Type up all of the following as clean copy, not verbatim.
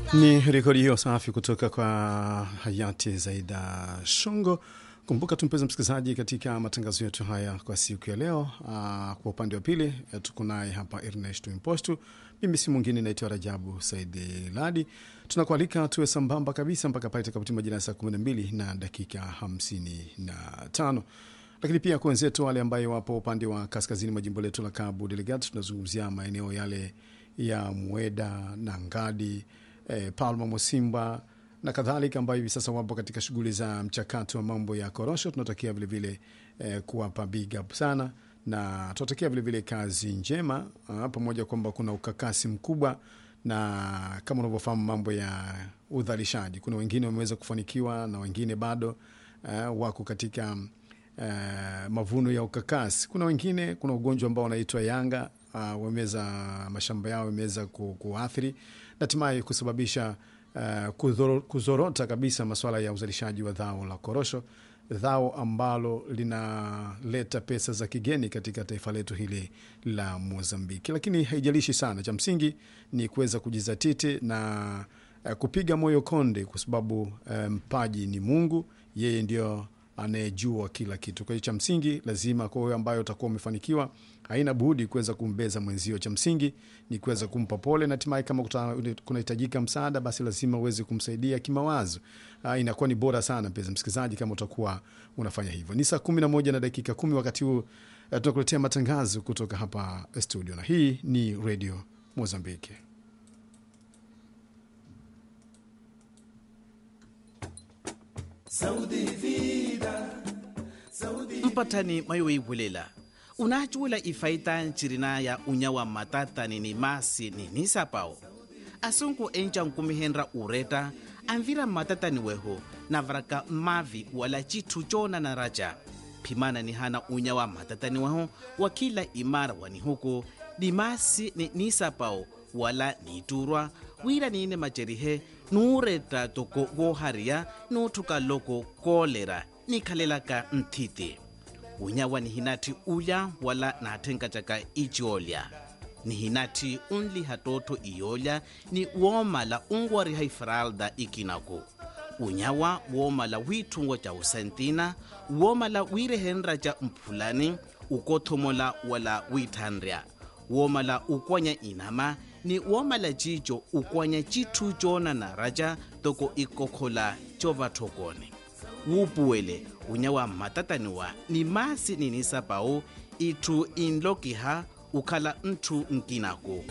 Ni rekodi hiyo safi kutoka kwa hayati Zaida Shongo. Kumbuka tumpeza msikilizaji katika matangazo yetu haya kwa siku ya leo. Kwa upande wa pili tuko naye hapa Ernesto Impostu. Mimi si mwingine naitwa Rajabu Saidi Ladi. Tunakualika tuwe sambamba kabisa mpaka pale itakapotimia majira ya saa 12 na dakika 55. Lakini pia kwa wenzetu wale ambao wapo upande wa kaskazini mwa jimbo letu la Cabo Delgado, tunazungumzia maeneo yale ya Mueda na Ngadi, Palma, Mosimba na kadhalika, ambayo hivi sasa wapo katika shughuli za mchakato wa mambo ya korosho. Tunatakia vile vile kuwapa big up sana, na tunatakia vile vile kazi njema, pamoja kwamba kuna ukakasi mkubwa, na kama unavyofahamu mambo ya udhalishaji, kuna wengine wameweza kufanikiwa na wengine bado wako katika mavuno ya ukakasi. Kuna wengine, kuna ugonjwa ambao unaitwa Yanga, wameza mashamba yao wameweza kuathiri na hatimaye kusababisha kuzorota kabisa masuala ya uzalishaji wa dhao la korosho, dhao ambalo linaleta pesa za kigeni katika taifa letu hili la Mozambiki. Lakini haijalishi sana, cha msingi ni kuweza kujizatiti na kupiga moyo konde, kwa sababu mpaji ni Mungu, yeye ndio anayejua kila kitu. Kwa hiyo cha msingi lazima kwa wewe ambaye utakuwa umefanikiwa, haina budi kuweza kumbeza mwenzio. Cha msingi ni kuweza kumpa pole, na hatimaye kama kunahitajika msaada, basi lazima uweze kumsaidia kimawazo. Inakuwa ni bora sana mpenzi msikilizaji kama utakuwa unafanya hivyo. Ni saa 11 na dakika 10 wakati huu tunakuletea matangazo kutoka hapa studio, na hii ni Radio Mozambiki. Mpatani mayo ibulela unachula ifaita nchirina ya unyawa matata ni masi ni nisapao asunku encha nkumihenra ureta anvira matata ni weho na varaka mavi wala chitu chona na raja pimana ni hana unyawa matata ni weho wakila imara wani huku ni masi ni nisapao wala niturwa wira nine macherihe nureta toko goharia nutuka loko kolera nikalelaka ntiti unyawa ni hinati uya wala natenga chaka ichiolya ni hinati unli hatoto iyolya ni womala ungwari haifralda ikinako unyawa womala witungo cha usentina womala wirehenra cha mpulani ukothomola wala withandria womala ukwanya inama ni womala chicho ukwanya chitu chona na raja toko ikokhola chovathokone wupuwele unyawa matataniwa ni masi ninisapao itu inlokiha ukhala ntu nkinako.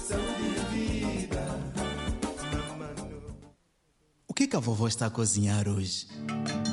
O que a vovó está a cozinhar hoje?